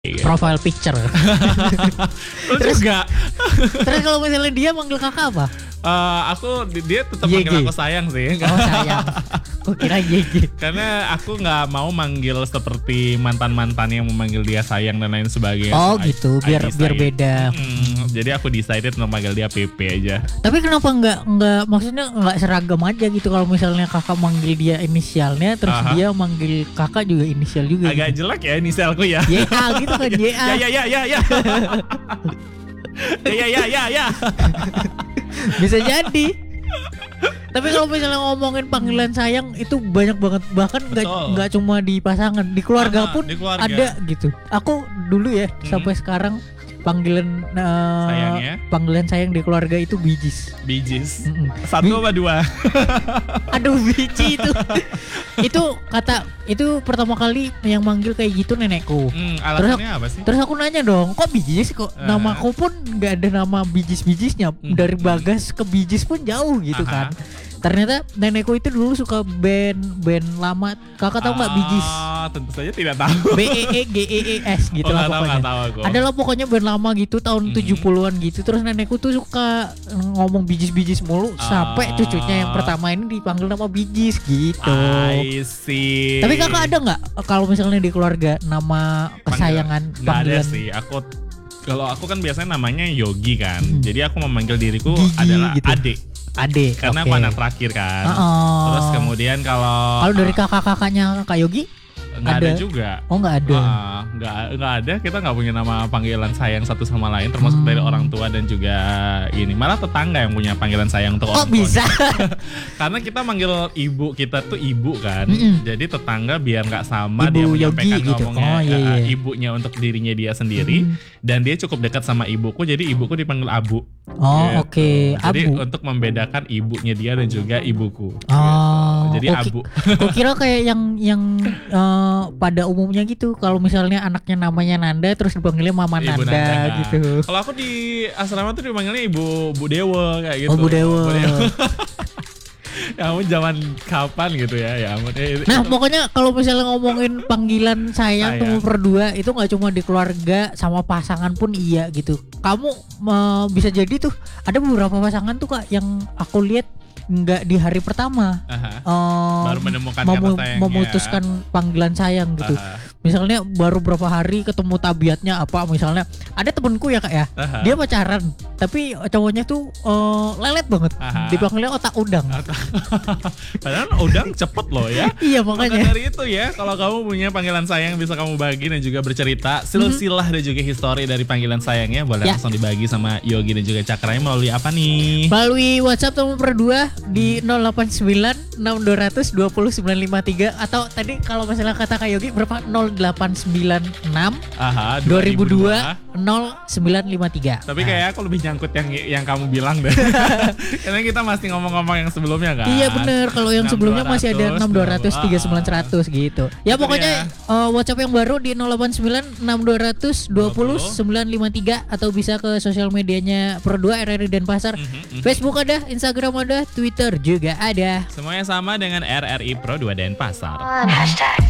Profile picture. Terus juga. Terus kalau misalnya dia manggil kakak apa? Dia tetap manggil aku sayang sih. Oh sayang. Kok kira YG. Karena aku nggak mau manggil seperti mantan yang memanggil dia sayang dan lain sebagainya. Oh gitu, biar beda. Jadi aku decided untuk manggil dia PP aja. Tapi kenapa nggak maksudnya nggak seragam aja gitu, kalau misalnya kakak manggil dia inisialnya, terus dia manggil kakak juga inisial juga. Agak gitu. jelek ya inisialku ya. YA gitu kan, YA. Ya. Bisa jadi. Tapi kalau misalnya ngomongin panggilan sayang itu banyak banget, bahkan nggak cuma di pasangan, di keluarga pun ada gitu. Aku dulu ya sampai sekarang panggilan panggilan sayang di keluarga itu bijis. Satu apa dua? Aduh biji itu. Itu pertama kali yang manggil kayak gitu nenekku. Alasannya apa sih? Terus aku nanya dong, kok bijis kok? Namaku pun nggak ada nama bijis-bijisnya. Dari Bagas ke bijis pun jauh gitu kan. Ternyata nenekku itu dulu suka band lama. Kakak tahu nggak bijis? Tentu saja tidak tahu. BEEGEES gitu lah pokoknya. Tahu aku. Adalah pokoknya band lama gitu tahun 70-an gitu. Terus nenekku tuh suka ngomong bijis-bijis mulu sampai cucunya yang pertama ini dipanggil nama bijis gitu. I see. Tapi kakak ada nggak kalau misalnya di keluarga nama kesayangan panggilan? Nggak ada sih. Kalau aku kan biasanya namanya Yogi kan. Jadi aku memanggil diriku Gigi, adalah gitu. Adik. Karena aku anak terakhir kan. Terus kemudian kalau dari kakak-kakaknya Kak Yogi? Nggak ada juga. Oh nggak ada. Nggak ada. Kita nggak punya nama panggilan sayang satu sama lain, termasuk dari orang tua dan juga ini. Malah tetangga yang punya panggilan sayang untuk orang tua. Oh bisa. Karena kita manggil ibu kita tuh ibu kan. Jadi tetangga biar nggak sama Ibu dia menyampaikan Yogi gitu. ngomongnya ibunya untuk dirinya dia sendiri. Dan dia cukup dekat sama ibuku, jadi ibuku dipanggil Abu. Oh oke. Jadi Abu. untuk membedakan ibunya dia dan juga ibuku. Oh. Jadi Abu. Kok kira kayak yang pada umumnya gitu. Kalau misalnya anaknya namanya Nanda terus dipanggilnya Mama Ibu Nanda gitu. Kalau aku di asrama tuh dipanggilnya Bu Dewa kayak gitu. Oh Bu Dewa. Ya ampun, zaman kapan gitu ya. Ya ampun. Nah pokoknya kalau misalnya ngomongin panggilan sayang tuh berdua itu nggak cuma di keluarga, sama pasangan pun iya gitu. Kamu bisa jadi tuh ada beberapa pasangan tuh Kak yang aku lihat nggak di hari pertama baru menemukan kata sayangnya, memutuskan panggilan sayang gitu. Misalnya baru berapa hari ketemu tabiatnya apa, misalnya ada temenku ya Kak ya, dia pacaran tapi cowoknya tuh lelet banget, dipanggilnya otak udang. Padahal udang cepet loh ya. Iya makanya. Maka dari itu ya, kalau kamu punya panggilan sayang bisa kamu bagi dan juga bercerita silsilah dan juga histori dari panggilan sayangnya, boleh langsung dibagi sama Yogi dan juga Cakranya melalui apa nih? Melalui WhatsApp nomor berdua di 089 6200 20953, atau tadi kalau misalnya kata Kak Yogi berapa? 0896 2002 0953. Tapi kayak aku lebih nyangkut yang kamu bilang deh. Karena kita masih ngomong-ngomong yang sebelumnya kan. Iya bener, kalau yang sebelumnya masih ada 6200 39100 gitu. Ya pokoknya WhatsApp yang baru di 089 6200 20953, atau bisa ke sosial medianya Pro2 RRI Denpasar. Facebook ada, Instagram ada, Twitter juga ada. Semuanya sama dengan RRI Pro2 Denpasar.